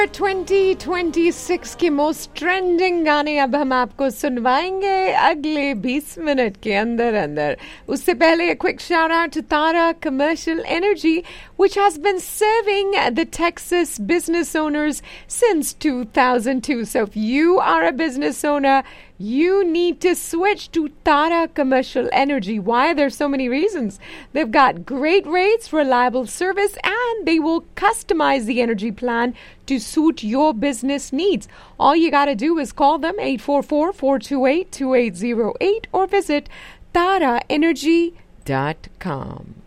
2026 के most trending गाने अब हम आपको सुनवाएंगे अगले 20 मिनट के अंदर अंदर. उससे पहले a quick shout out to Tara Commercial Energy, which has been serving the Texas business owners since 2002. So if you are a business owner, you need to switch to Tara Commercial Energy. Why? There's so many reasons. They've got great rates, reliable service, and they will customize the energy plan to suit your business needs. All you got to do is call them 844-428-2808 or visit taraenergy.com.